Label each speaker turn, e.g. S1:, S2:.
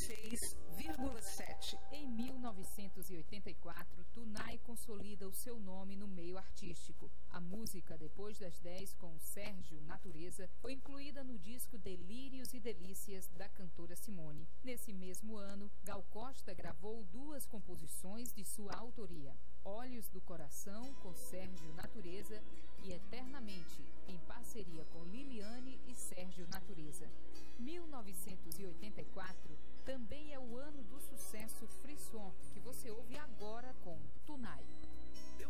S1: 96,7.
S2: Em 1984, Tunai consolida o seu nome no meio artístico. A música Depois das 10 com Sérgio Natureza foi incluída no disco Delírios e Delícias da cantora Simone. Nesse mesmo ano, Gal Costa gravou 2 composições de sua autoria: Olhos do Coração com Sérgio Natureza e Eternamente, em parceria com Liliane